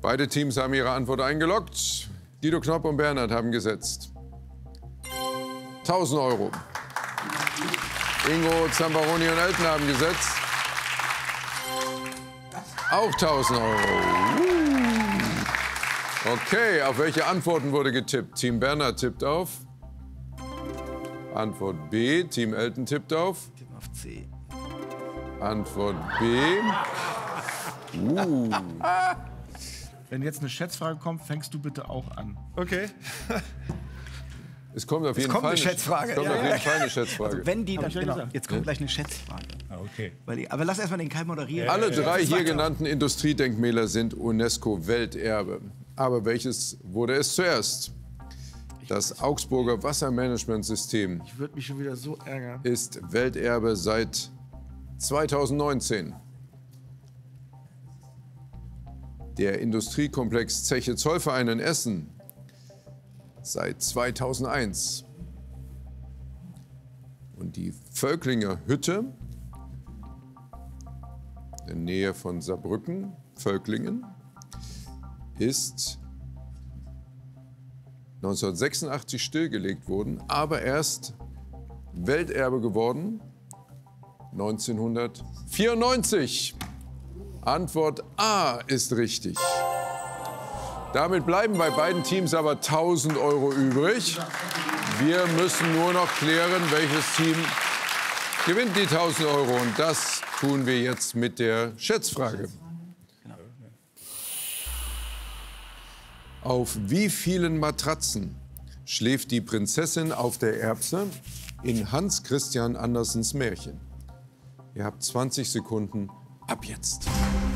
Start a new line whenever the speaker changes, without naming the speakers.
Beide Teams haben ihre Antwort eingeloggt. Guido Knopp und Bernhard haben gesetzt 1.000 Euro. Ingo, Zamparoni und Elton haben gesetzt auch 1.000 Euro. Okay, auf welche Antworten wurde getippt? Team Bernhard tippt auf Antwort B. Team Elton tippt auf
C.
Antwort B.
Wenn jetzt eine Schätzfrage kommt, fängst du bitte auch an.
Okay.
Es kommt auf jeden Fall
eine Schätzfrage.
Es kommt auf jeden Fall eine Schätzfrage.
Also wenn die dann,
ich ja
genau,
gesagt.
jetzt kommt gleich eine Schätzfrage.
Okay.
Aber lass erstmal den Kai moderieren.
Alle drei hier
weiter.
genannten Industriedenkmäler sind UNESCO-Welterbe. Aber welches wurde es zuerst? Das Augsburger Wassermanagementsystem
Ich würde mich schon wieder so ärgern.
ist Welterbe seit 2019. Der Industriekomplex Zeche Zollverein in Essen seit 2001. Und die Völklinger Hütte in der Nähe von Saarbrücken, Völklingen, ist 1986 stillgelegt worden, aber erst Welterbe geworden 1994. Antwort A ist richtig. Damit bleiben bei beiden Teams aber 1.000 Euro übrig. Wir müssen nur noch klären, welches Team gewinnt die 1.000 Euro. Und das tun wir jetzt mit der Schätzfrage. Auf wie vielen Matratzen schläft die Prinzessin auf der Erbse in Hans Christian Andersens Märchen? Ihr habt 20 Sekunden ab jetzt.